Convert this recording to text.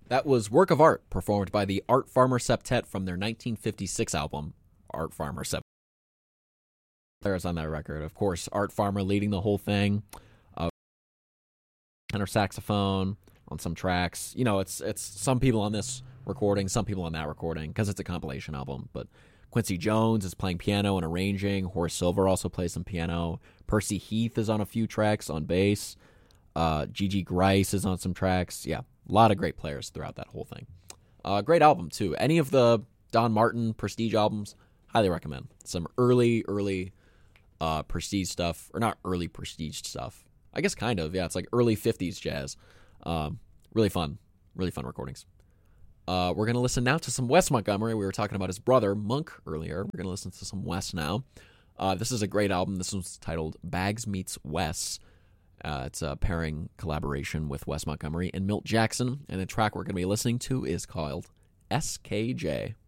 That was Work of Art, performed by the Art Farmer Septet from their 1956 album, Art Farmer Septet. There's on that record. Of course, Art Farmer leading the whole thing. Tenor saxophone on some tracks. You know, it's some people on this recording, some people on that recording, because it's a compilation album. But Quincy Jones is playing piano and arranging. Horace Silver also plays some piano. Percy Heath is on a few tracks on bass. Gigi Grice is on some tracks. Yeah, a lot of great players throughout that whole thing. Great album, too. Any of the Don Martin Prestige albums, highly recommend. Some early Prestige stuff, or not early Prestige stuff. I guess kind of, yeah. It's like early 50s jazz. Really fun recordings. We're going to listen now to some Wes Montgomery. We were talking about his brother, Monk, earlier. We're going to listen to some Wes now. This is a great album. This one's titled Bags Meets Wes. It's a pairing collaboration with Wes Montgomery and Milt Jackson. And the track we're going to be listening to is called SKJ.